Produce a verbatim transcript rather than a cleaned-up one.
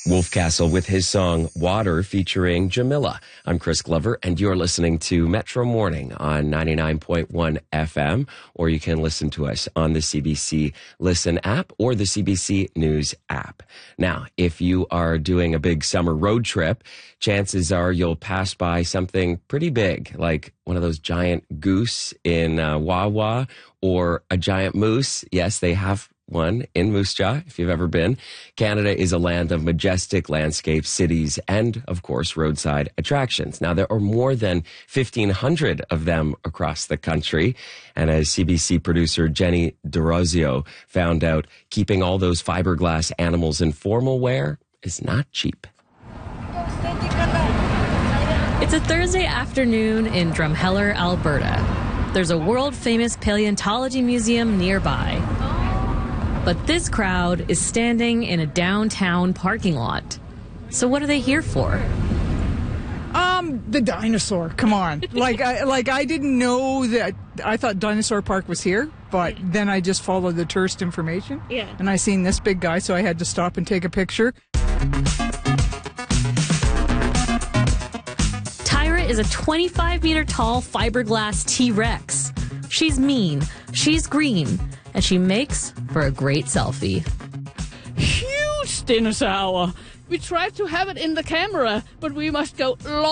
Wolfcastle with his song Water featuring Jamila. I'm Chris Glover, and you're listening to Metro Morning on ninety-nine point one F M, or you can listen to us on the C B C Listen app or the C B C News app. Now, if you are doing a big summer road trip, chances are you'll pass by something pretty big, like one of those giant goose in uh, Wawa or a giant moose. Yes, they have one in Moose Jaw, if you've ever been. Canada is a land of majestic landscapes, cities, and, of course, roadside attractions. Now, there are more than fifteen hundred of them across the country. And as C B C producer Jenny DeRozio found out, keeping all those fiberglass animals in formal wear is not cheap. It's a Thursday afternoon in Drumheller, Alberta. There's a world-famous paleontology museum nearby. But this crowd is standing in a downtown parking lot. So what are they here for? Um, the dinosaur. Come on. like, I, like I didn't know that. I thought Dinosaur Park was here, but then I just followed the tourist information. Yeah. And I seen this big guy, so I had to stop and take a picture. Tyra is a twenty-five meter tall fiberglass T-Rex. She's mean, she's green, and she makes for a great selfie. Huge dinosaur. We tried to have it in the camera, but we must go long.